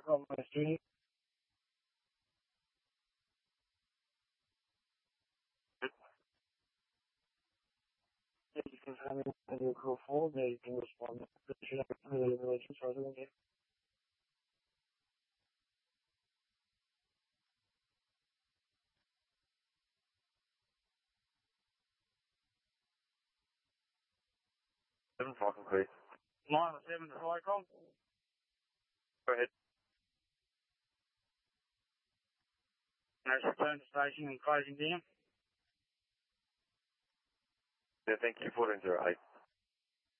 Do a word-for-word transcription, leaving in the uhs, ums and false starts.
on my street. If you can have me a new call forward, there you can respond. But you don't really relation to other than you. Seven Falcon Creek. Mile seven to Flycom. Go ahead. Let's return to station and closing down. Yeah, thank you. fourteen zero eight.